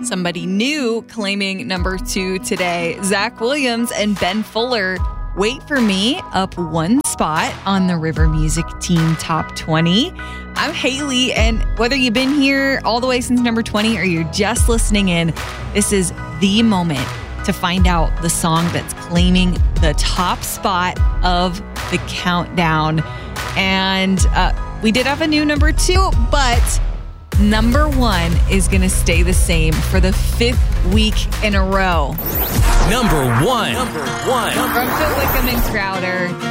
Somebody new claiming number 2 today. Zach Williams and Ben Fuller, Wait for Me, up 1 spot on the River Music Teen Top 20. I'm Haley, and whether you've been here all the way since number 20 or you're just listening in, this is the moment to find out the song that's claiming the top spot of the countdown. And we did have a new number 2, but number 1 is going to stay the same for the 5th week in a row. Number one. From Phil Wickham and Crowder,